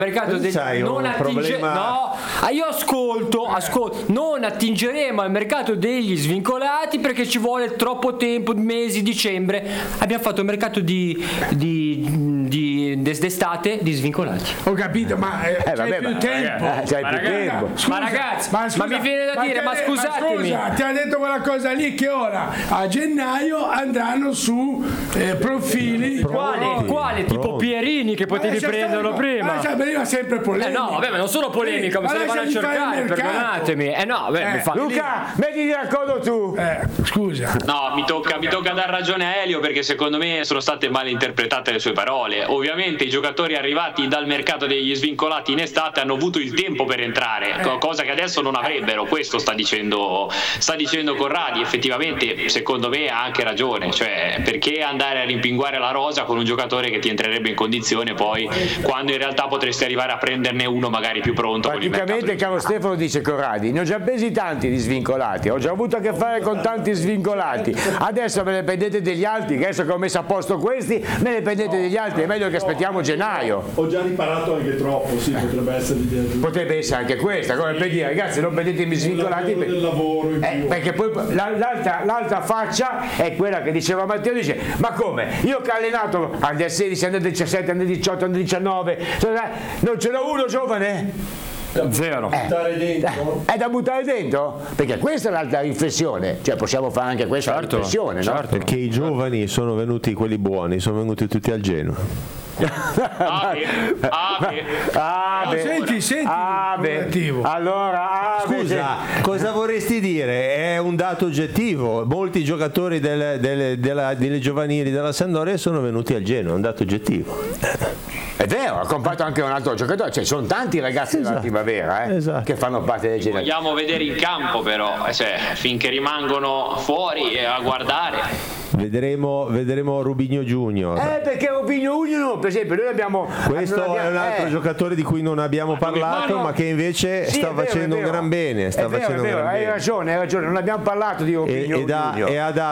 mercato io ascolto, non attingeremo al mercato degli svincolati perché ci vuole troppo tempo, mesi, dicembre. Abbiamo fatto un mercato d'estate di svincolati. Ho capito, ma c'hai più tempo. Ma ragazzi, ma mi viene da dire, ma scusatemi. Scusa, ti ha detto quella cosa lì che ora a gennaio andranno su profili. Quale? Tipo Pierini che potevi prenderlo prima? Veniva sempre polemica. No, vabbè, ma non sono polemica, ma se le vanno a cercare, perdonatemi. Luca, mettiti d'accordo tu. Scusa. No, mi tocca dar ragione a Elio, perché secondo me sono state mal interpretate le sue parole. Ovviamente i giocatori arrivati dal mercato degli svincolati in estate hanno avuto il tempo per entrare, cosa che adesso non avrebbero. Questo sta dicendo Corradi. Effettivamente secondo me ha anche ragione, cioè perché andare a rimpinguare la rosa con un giocatore che ti entrerebbe in condizione poi, quando in realtà potresti arrivare a prenderne uno magari più pronto. Praticamente, caro Stefano, dice Corradi, ne ho già presi tanti di svincolati, ho già avuto a che fare con tanti svincolati, adesso me ne prendete degli altri, che adesso che ho messo a posto questi, me ne prendete degli altri, è meglio che aspettiamo gennaio. Ho già riparato anche troppo, sì, potrebbe essere anche questa, come per dire, ragazzi, non prendetemi svincolati del lavoro in più. Perché poi l'altra faccia è quella che diceva Matteo, dice, ma come? Io che ho allenato under 16, under 17, under 18, under 19, non ce n'ho uno giovane? Zero. È da buttare dentro? Perché questa è l'altra riflessione, cioè possiamo fare anche questa riflessione, no? Perché i giovani sono venuti, quelli buoni, sono venuti tutti al Genoa. Senti allora scusa, cosa vorresti dire? È un dato oggettivo, molti giocatori delle giovanili della Sampdoria sono venuti al Genoa, è un dato oggettivo. È vero, ha comprato anche un altro giocatore, cioè sono tanti ragazzi della primavera che fanno parte del Genoa. Vogliamo vedere in campo però, finché rimangono fuori a guardare. Vedremo Rubinho Junior. Perché Rubinho Junior, per esempio, noi abbiamo. Questo è un altro giocatore di cui non abbiamo parlato, ma che invece sta facendo un gran bene. Hai ragione, non abbiamo parlato di Rubinho Junior. E ha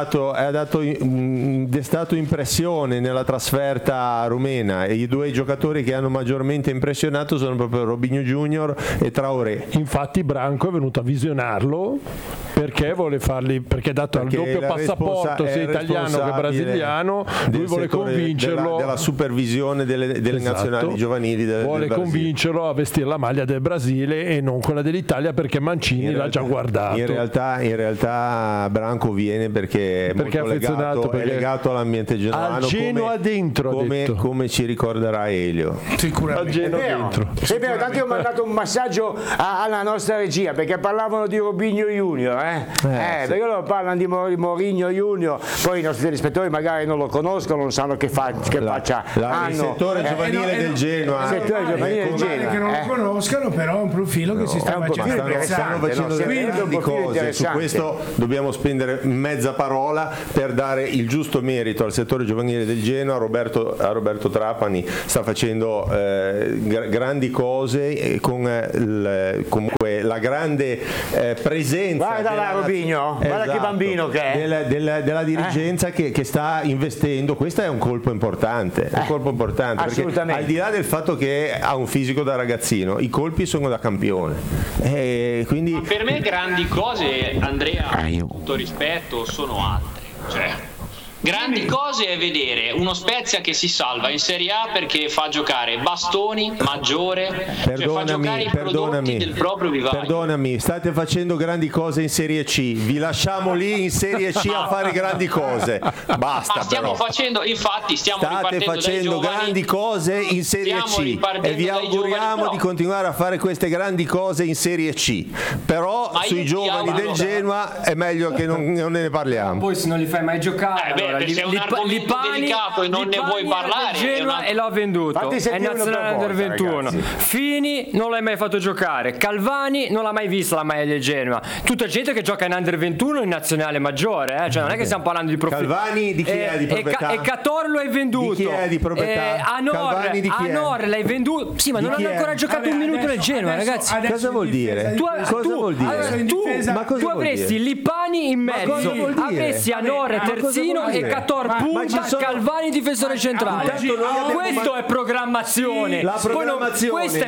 destato impressione nella trasferta rumena. E i due giocatori che hanno maggiormente impressionato sono proprio Rubinho Junior e Traoré. Infatti Branco è venuto a visionarlo perché vuole farli, perché dato il doppio passaporto sia italiano che brasiliano, lui vuole convincerlo della supervisione delle nazionali giovanili vuole convincerlo a vestire la maglia del Brasile e non quella dell'Italia, perché Mancini l'ha già guardato. In realtà Branco viene perché è molto legato all'ambiente genuano, al Genoa dentro, come ci ricorderà Elio. Sicuramente. È vero, tanto io ho mandato un massaggio alla nostra regia perché parlavano di Rubinho Junior, perché loro parlano di Mourinho Junior, poi i nostri telespettatori magari non lo conoscono, non sanno che faccia hanno. Il settore giovanile del Genoa, che non lo conoscano, però è un profilo che si sta facendo. Stanno facendo delle grandi cose. Su questo dobbiamo spendere mezza parola per dare il giusto merito al settore giovanile del Genoa. A Roberto Trapani sta facendo grandi cose con comunque la grande presenza. Guarda là Rubinho, guarda che bambino che è. Della dirigenza che sta investendo. Questo è un colpo importante, perché al di là del fatto che ha un fisico da ragazzino, i colpi sono da campione. Quindi ma per me grandi cose, Andrea, con tutto rispetto, sono altre. Grandi cose è vedere uno Spezia che si salva in Serie A perché fa giocare Bastoni, Maggiore, fa giocare i prodotti del proprio vivaio. Perdonami, state facendo grandi cose in Serie C, vi lasciamo lì in Serie C a fare grandi cose. Basta. Ma stiamo facendo grandi cose in Serie C e vi auguriamo di continuare a fare queste grandi cose in Serie C. Però sui giovani del Genoa è meglio che non ne parliamo. Poi se non li fai mai giocare, se è un argomento delicato e non ne vuoi parlare, Genoa e l'ho venduto, è nazionale under 21. Fini non l'hai mai fatto giocare, Calvani non l'ha mai vista la maglia del Genoa, tutta gente che gioca in under 21 in nazionale maggiore, cioè non è che stiamo parlando di profilo. Calvani di chi è di proprietà? E Cator lo hai venduto. Di chi è di proprietà? Anor l'hai venduto. Sì, ma non hanno ancora giocato un minuto nel Genoa, ragazzi. Cosa vuol dire? Tu avresti Lipani Calvani in mezzo, avresti Anore terzino e Cator punta, Calvani difensore centrale. Questo è programmazione. La programmazione. Questa è